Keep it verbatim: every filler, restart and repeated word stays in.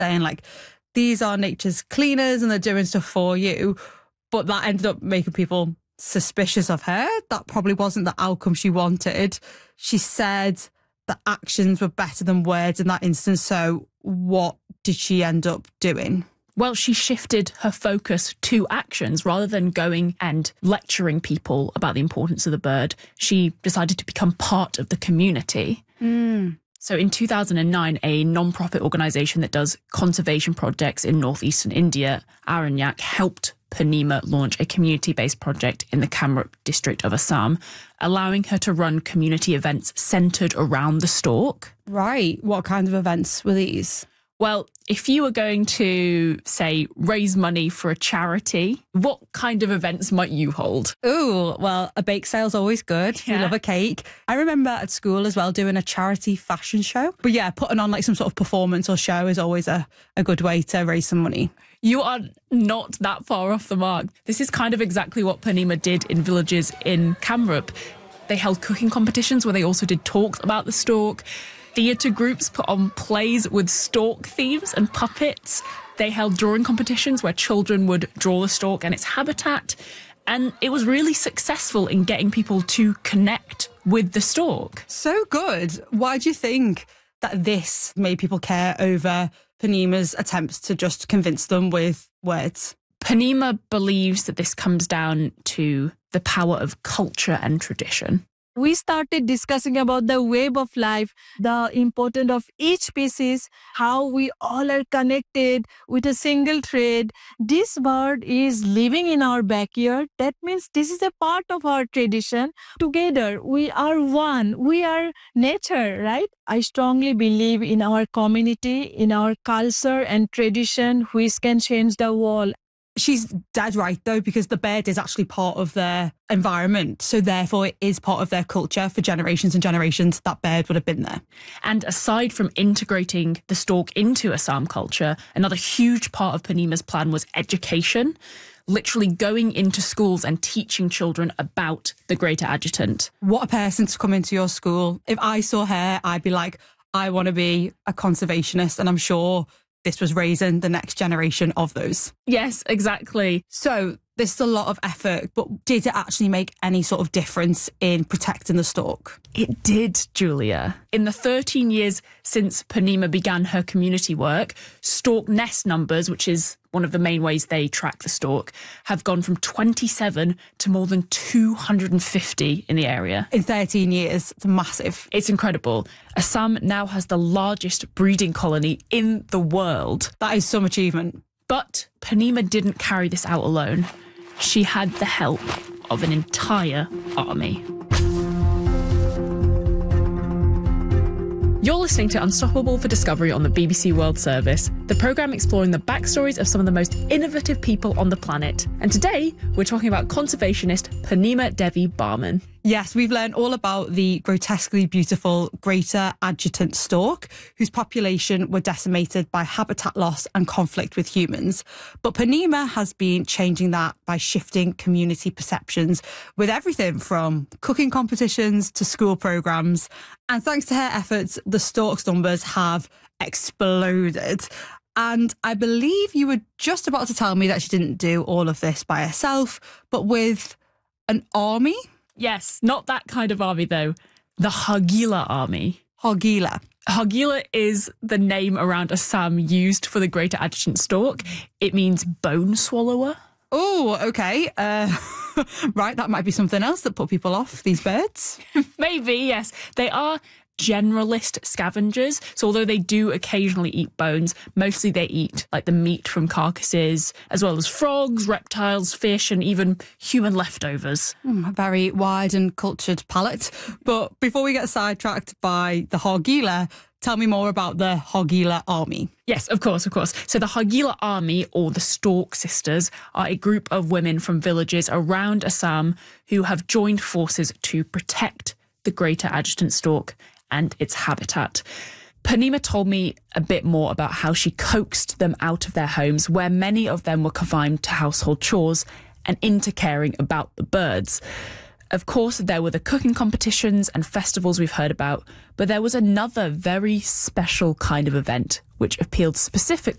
saying like, these are nature's cleaners and they're doing stuff for you. But that ended up making people suspicious of her. That probably wasn't the outcome she wanted. She said that actions were better than words in that instance. So what did she end up doing? Well, she shifted her focus to actions rather than going and lecturing people about the importance of the bird. She decided to become part of the community. Mm. So in two thousand nine, a non-profit organisation that does conservation projects in northeastern India, Aranyak, helped Purnima launch a community-based project in the Kamrup district of Assam, allowing her to run community events centred around the stork. Right. What kind of events were these? Well, if you were going to, say, raise money for a charity, what kind of events might you hold? Oh, well, a bake sale's always good. Yeah. We love a cake. I remember at school as well doing a charity fashion show. But yeah, putting on like some sort of performance or show is always a, a good way to raise some money. You are not that far off the mark. This is kind of exactly what Purnima did in villages in Kamrup. They held cooking competitions where they also did talks about the stork. Theatre groups put on plays with stork themes and puppets. They held drawing competitions where children would draw the stork and its habitat. And it was really successful in getting people to connect with the stork. So good. Why do you think that this made people care over Purnima's attempts to just convince them with words? Purnima believes that this comes down to the power of culture and tradition. We started discussing about the web of life, the importance of each species, how we all are connected with a single thread. This bird is living in our backyard. That means this is a part of our tradition. Together, we are one. We are nature, right? I strongly believe in our community, in our culture and tradition, which can change the world. She's dead right, though, because the bird is actually part of their environment. So therefore, it is part of their culture for generations and generations. That bird would have been there. And aside from integrating the stork into Assam culture, another huge part of Purnima's plan was education, literally going into schools and teaching children about the greater adjutant. What a person to come into your school. If I saw her, I'd be like, I want to be a conservationist. And I'm sure this was raising the next generation of those. Yes, exactly. So this is a lot of effort, but did it actually make any sort of difference in protecting the stork? It did, Julia. In the thirteen years since Purnima began her community work, stork nest numbers, which is one of the main ways they track the stork, have gone from twenty-seven to more than two hundred fifty in the area. In thirteen years, it's massive. It's incredible. Assam now has the largest breeding colony in the world. That is some achievement. But Purnima didn't carry this out alone. She had the help of an entire army. You're listening to Unstoppable for Discovery on the B B C World Service, the programme exploring the backstories of some of the most innovative people on the planet. And today, we're talking about conservationist Purnima Devi Barman. Yes, we've learned all about the grotesquely beautiful greater adjutant stork, whose population were decimated by habitat loss and conflict with humans. But Purnima has been changing that by shifting community perceptions with everything from cooking competitions to school programmes. And thanks to her efforts, the stork's numbers have exploded. And I believe you were just about to tell me that she didn't do all of this by herself, but with an army? Yes, not that kind of army, though. The Hagila army. Hagila. Hagila is the name around Assam used for the greater adjutant stork. It means bone swallower. Oh, okay. Uh, right, that might be something else that put people off, these birds. Maybe, yes. They are generalist scavengers. So although they do occasionally eat bones, mostly they eat like the meat from carcasses, as well as frogs, reptiles, fish, and even human leftovers. Mm, a very wide and cultured palate. But before we get sidetracked by the Hagila, tell me more about the Hagila army. Yes, of course, of course. So the Hagila army, or the Stork Sisters, are a group of women from villages around Assam who have joined forces to protect the greater adjutant stork and its habitat. Purnima told me a bit more about how she coaxed them out of their homes, where many of them were confined to household chores, and into caring about the birds. Of course, there were the cooking competitions and festivals we've heard about, but there was another very special kind of event which appealed specifically